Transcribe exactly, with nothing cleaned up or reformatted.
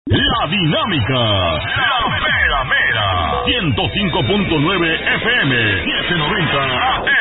La Dinámica, la mera mera, ciento cinco punto nueve F M, setecientos noventa A M.